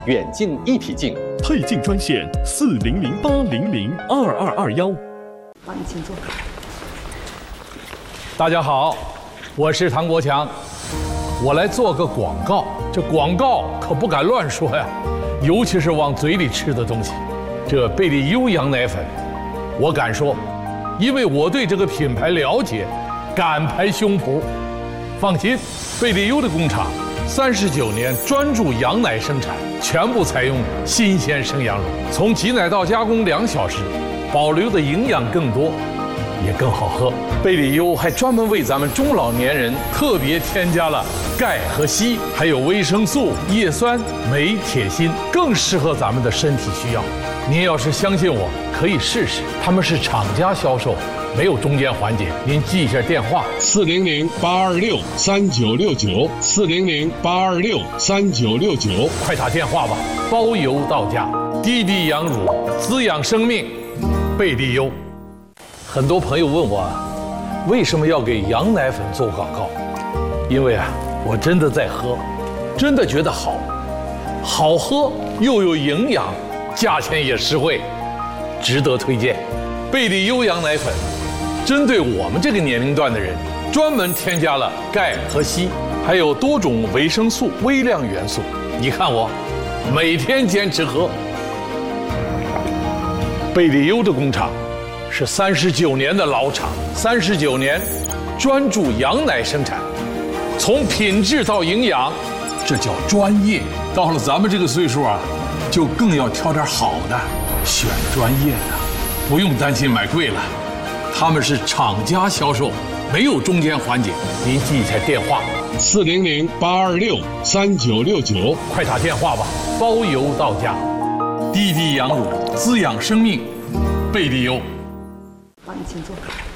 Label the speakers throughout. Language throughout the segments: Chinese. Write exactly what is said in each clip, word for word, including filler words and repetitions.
Speaker 1: 远近一体镜，
Speaker 2: 配镜专线四零零八零零二二二幺。
Speaker 3: 帮你请坐。
Speaker 4: 大家好，我是唐国强，我来做个广告。这广告可不敢乱说呀，尤其是往嘴里吃的东西。这贝利优羊奶粉，我敢说，因为我对这个品牌了解，敢拍胸脯。放心，贝利优的工厂三十九年专注羊奶生产，全部采用新鲜生羊乳，从挤奶到加工两小时，保留的营养更多，也更好喝。贝利优还专门为咱们中老年人特别添加了钙和硒，还有维生素、叶酸、镁、铁、锌，更适合咱们的身体需要。您要是相信我，可以试试。他们是厂家销售，没有中间环节。您记一下电话：
Speaker 5: 四零零八二六三九六九，四零零八二六三九六九，
Speaker 4: 快打电话吧，包邮到家。滴滴羊乳，滋养生命，贝利优。很多朋友问我，为什么要给羊奶粉做广告？因为啊，我真的在喝，真的觉得好，好喝又有营养，价钱也实惠，值得推荐。贝利优羊奶粉，针对我们这个年龄段的人，专门添加了钙和硒，还有多种维生素、微量元素。你看我，每天坚持喝。贝利优的工厂是三十九年的老厂，三十九年专注羊奶生产，从品质到营养，这叫专业。到了咱们这个岁数啊，就更要挑点好的，选专业的，不用担心买贵了。他们是厂家销售，没有中间环节。您记一下电话：
Speaker 5: 四零零八二六三九六九，
Speaker 4: 快打电话吧，包邮到家。滴滴羊乳，滋养生命，贝利优。
Speaker 3: 帮你请坐。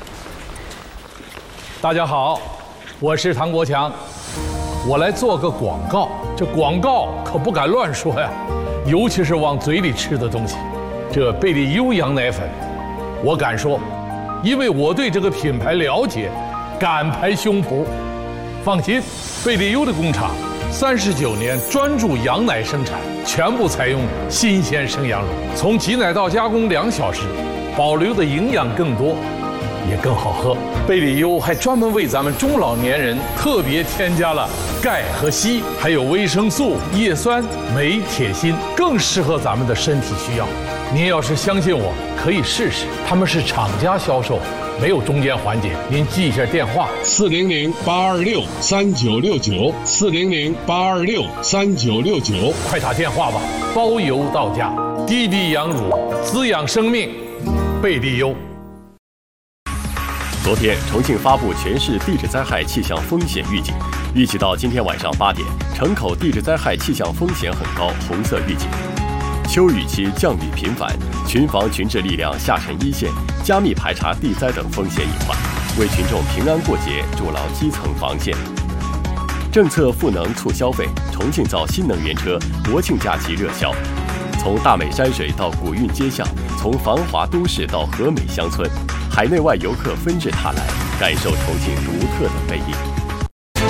Speaker 4: 大家好，我是唐国强，我来做个广告。这广告可不敢乱说呀，尤其是往嘴里吃的东西。这贝利优羊奶粉，我敢说，因为我对这个品牌了解，敢拍胸脯。放心，贝利优的工厂三十九年专注羊奶生产，全部采用新鲜生羊乳，从挤奶到加工两小时，保留的营养更多，也更好喝。贝利优还专门为咱们中老年人特别添加了钙和硒，还有维生素、叶酸、镁、铁、锌，更适合咱们的身体需要。您要是相信我，可以试试。他们是厂家销售，没有中间环节。您记一下电话：
Speaker 5: 四零零八二六三九六九，四零零八二六三九六九，
Speaker 4: 快打电话吧，包邮到家。滴滴羊乳，滋养生命，贝利优。
Speaker 2: 昨天，重庆发布全市地质灾害气象风险预警，预计到今天晚上八点，城口地质灾害气象风险很高，红色预警。秋雨期降雨频繁，群防群治力量下沉一线，加密排查地灾等风险隐患，为群众平安过节筑牢基层防线。政策赋能促消费，重庆造新能源车，国庆假期热销。从大美山水到古韵街巷，从繁华都市到和美乡村，海内外游客纷至沓来，感受重庆独特的魅力。